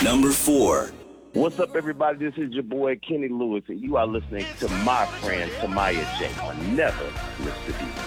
Number 4. What's up, everybody? This is your boy, Kenny Lewis, and you are listening to my friend, Tamaya J. on Never Miss the Beat.